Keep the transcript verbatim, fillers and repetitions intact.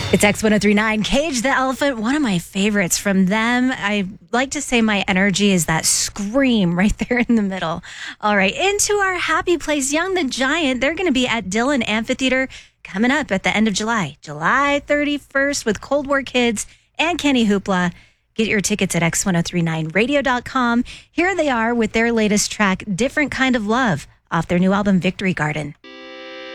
It's X ten thirty-nine, Cage the Elephant, one of my favorites from them. I like to say my energy is that scream right there in the middle. All right, into our happy place, Young the Giant. They're going to be at Dillon Amphitheater coming up at the end of July, July thirty-first with Cold War Kids and Kenny Hoopla. Get your tickets at X ten thirty-nine radio dot com. Here they are with their latest track, Different Kind of Love, off their new album, Victory Garden.